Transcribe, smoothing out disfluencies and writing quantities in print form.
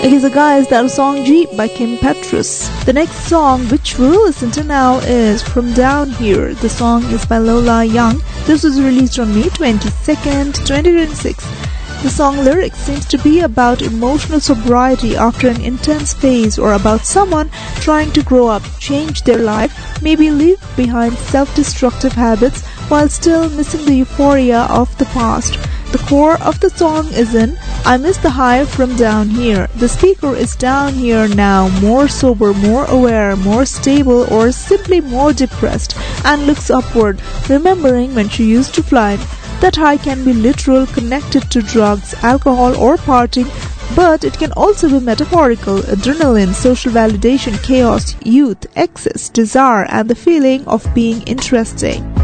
Okay, so guys, that was song G by Kim Petras. The next song which we'll listen to now is From Down Here. The song is by Lola Young. This was released on May 22nd, 2026. The song lyrics seems to be about emotional sobriety after an intense phase, or about someone trying to grow up, change their life, maybe leave behind self-destructive habits while still missing the euphoria of the past. The core of the song is in I miss the high from down here. The speaker is down here now, more sober, more aware, more stable, or simply more depressed, and looks upward, remembering when she used to fly. That high can be literal, connected to drugs, alcohol, or partying, but it can also be metaphorical: adrenaline, social validation, chaos, youth, excess, desire, and the feeling of being interesting.